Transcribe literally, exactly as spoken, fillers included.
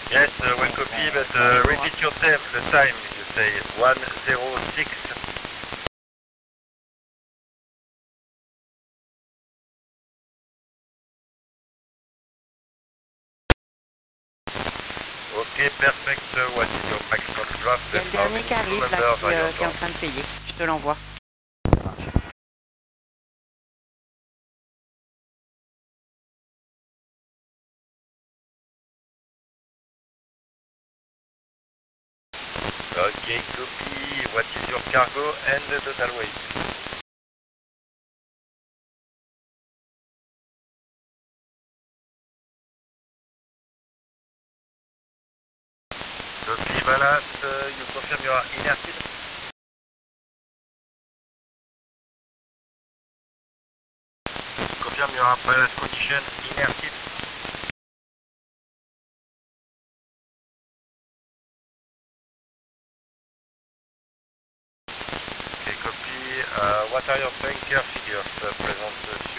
Yes, uh, one copy, but uh, repeat yourself, the time, you say one zero six. Ok, perfect, what is your maximum draft? Il y a le dernier qui arrive là, qui, euh, qui est en train de payer. Je te l'envoie. Ok, copy, what is your cargo and the total weight? Copy, ballast, uh, you confirm you are inerted? Confirm you are ballast condition inerted? Okay, copy, uh, what are your bunker figures uh, present? Uh,